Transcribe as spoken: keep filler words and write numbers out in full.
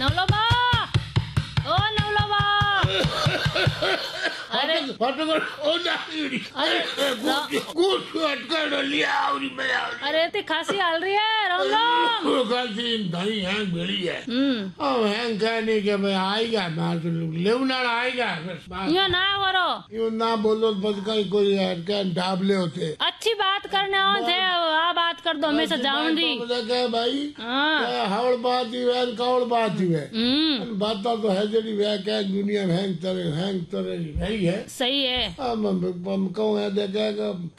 नवलोबा, ओ नवलोबा। अरे अरे ती खांसी हाल रही है। राम राम। खांसी नहीं है बेड़ी है। हम्म अब हैं कहने के भाई आएगा मार तो लेवना आएगा यो ना करो, यो ना बोलो बस कहीं कोई यार क्या डाबले होते। अच्छी बात करने आओ थे, आ बात कर दो हमेशा जाऊंगी क्या भाई हाँ। हवड़ बात ही है कवड़ बात ही है। हम्म बात तो है जड़ी वह क्या दुनिया में हैंग तरह हैंग तरह नहीं है। सही है। हम कहूँ है देखेगा